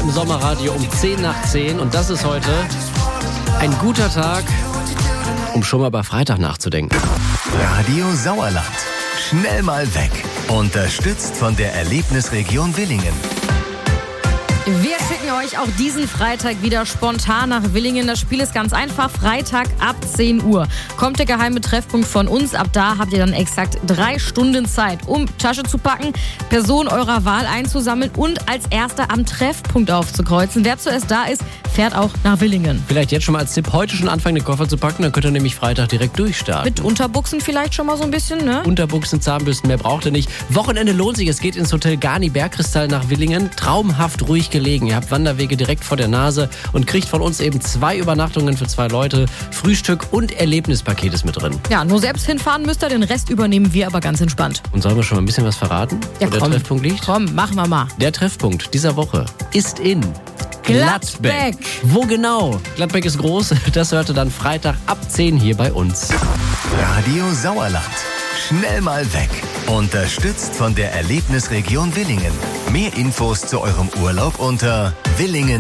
im Sommerradio um 10 nach 10. Und das ist heute ein guter Tag, um schon mal bei Freitag nachzudenken. Radio Sauerland. Schnell mal weg. Unterstützt von der Erlebnisregion Willingen. Wir schicken euch auch diesen Freitag wieder spontan nach Willingen. Das Spiel ist ganz einfach. Freitag ab 10 Uhr kommt der geheime Treffpunkt von uns. Ab da habt ihr dann exakt 3 Stunden Zeit, um Tasche zu packen, Person eurer Wahl einzusammeln und als Erster am Treffpunkt aufzukreuzen. Wer zuerst da ist, fährt auch nach Willingen. Vielleicht jetzt schon mal als Tipp, heute schon anfangen, den Koffer zu packen. Dann könnt ihr nämlich Freitag direkt durchstarten. Mit Unterbuchsen vielleicht schon mal so ein bisschen, ne? Unterbuchsen, Zahnbürsten, mehr braucht ihr nicht. Wochenende lohnt sich. Es geht ins Hotel Garni Bergkristall nach Willingen. Traumhaft ruhig gelegen. Ihr habt Wanderwege direkt vor der Nase und kriegt von uns eben 2 Übernachtungen für 2 Leute. Frühstück und Erlebnispaket ist mit drin. Ja, nur selbst hinfahren müsst ihr, den Rest übernehmen wir aber ganz entspannt. Und sollen wir schon mal ein bisschen was verraten, Ja, wo der Treffpunkt liegt? Komm, machen wir mal. Der Treffpunkt dieser Woche ist in Gladbeck. Wo genau? Gladbeck ist groß. Das hört ihr dann Freitag ab 10 hier bei uns. Radio Sauerland. Schnell mal weg. Unterstützt von der Erlebnisregion Willingen. Mehr Infos zu eurem Urlaub unter Willingen.